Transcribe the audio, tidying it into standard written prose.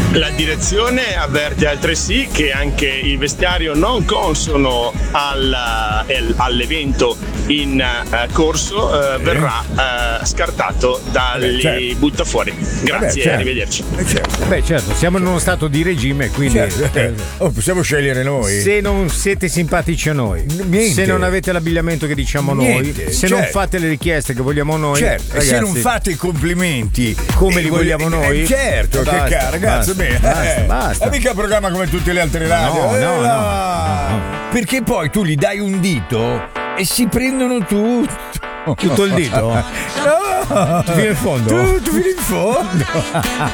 La direzione avverte altresì che anche il vestiario non consono all'evento in corso verrà scartato dagli buttafuori. Grazie, certo. arrivederci. Certo. Beh, certo, siamo in uno stato di regime, quindi possiamo scegliere noi. se non siete simpatici a noi, Niente. se non avete l'abbigliamento che diciamo Niente, noi, se non fate le richieste che vogliamo noi, certo, ragazzi, e se non fate i complimenti come li vogliamo noi, certo, basta, che ragazzi, basta. è mica un programma come tutte le altre radio. No. Perché poi tu gli dai un dito e si prendono tutto il dito? No, Tu fino in fondo? Tu fino in fondo.